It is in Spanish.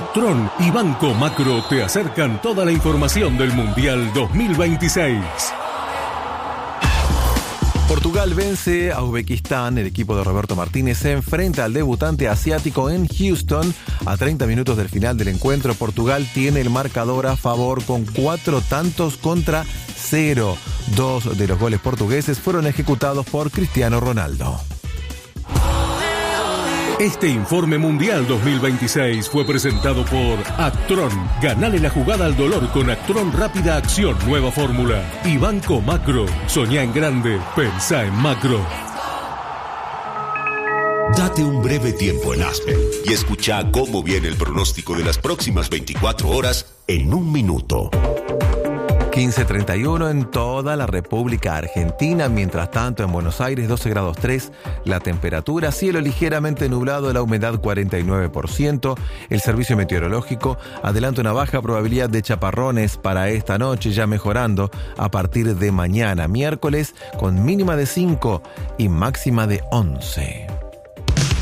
Actron y Banco Macro te acercan toda la información del Mundial 2026. Portugal vence a Uzbekistán. El equipo de Roberto Martínez se enfrenta al debutante asiático en Houston. A 30 minutos del final del encuentro, Portugal tiene el marcador a favor con 4 tantos contra 0. 2 de los goles portugueses fueron ejecutados por Cristiano Ronaldo. Este informe Mundial 2026 fue presentado por Actron. Ganale la jugada al dolor con Actron Rápida Acción, nueva fórmula. Y Banco Macro. Soñá en grande, pensá en macro. Date un breve tiempo en Aspen y escucha cómo viene el pronóstico de las próximas 24 horas en un minuto. 15:31 en toda la República Argentina. Mientras tanto, en Buenos Aires, 12 grados 3, la temperatura, cielo ligeramente nublado, la humedad 49%. El servicio meteorológico adelanta una baja probabilidad de chaparrones para esta noche, ya mejorando a partir de mañana, miércoles, con mínima de 5 y máxima de 11.